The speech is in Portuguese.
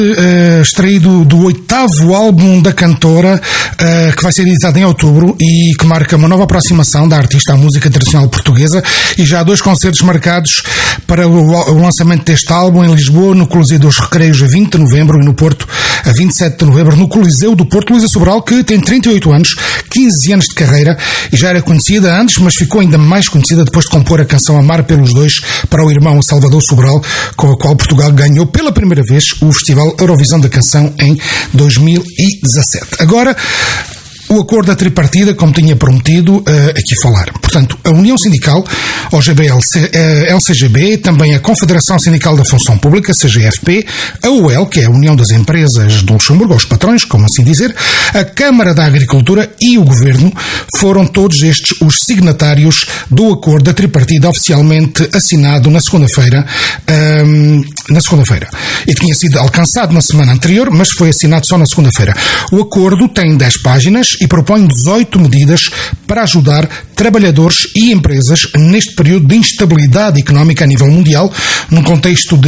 extraído do 8º álbum da cantora, que vai ser editado em outubro e que marca uma nova aproximação da artista à música tradicional portuguesa, e já há 2 concertos marcados para o lançamento deste álbum em Lisboa, no Coliseu dos Recreios a 20 de novembro e no Porto a 27 de novembro, no Coliseu do Porto. Luísa Sobral, que tem 38 anos, 15 anos de carreira e já era conhecida antes, mas ficou ainda mais conhecida depois de compor a canção Amar pelos Dois para o irmão Salvador Sobral, com a qual Portugal ganhou pela primeira vez o Festival Eurovisão da Canção em 2017. Agora, o acordo da tripartida, como tinha prometido aqui falar. Portanto, a União Sindical, OGB-LCGB, também a Confederação Sindical da Função Pública, CGFP, a UEL, que é a União das Empresas do Luxemburgo, os patrões, como assim dizer, a Câmara da Agricultura e o Governo, foram todos estes os signatários do acordo da tripartida oficialmente assinado na segunda-feira. E tinha sido alcançado na semana anterior, mas foi assinado só na segunda-feira. O acordo tem 10 páginas e propõe 18 medidas para ajudar trabalhadores e empresas neste período de instabilidade económica a nível mundial, num contexto de